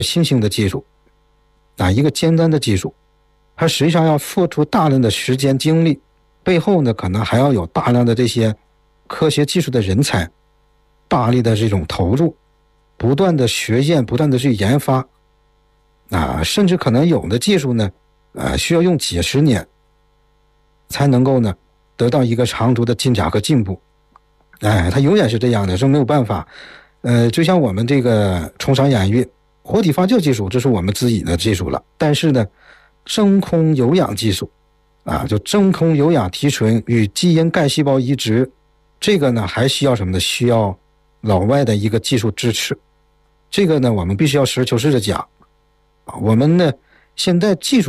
新兴的技术一个尖端的技术，它实际上要付出大量的时间精力，背后呢可能还要有大量的这些科学技术的人才，大力的这种投入，不断的学验，不断的去研发甚至可能有的技术呢需要用几十年才能够呢得到一个长足的进展和进步。它永远是这样的，是没有办法。就像我们这个冲砂养育活体发酵技术，这是我们自己的技术了。但是呢，真空有氧技术就真空有氧提纯与基因干细胞移植，这个呢还需要什么呢？需要老外的一个技术支持。这个呢，我们必须要实事求是的讲我们呢现在技术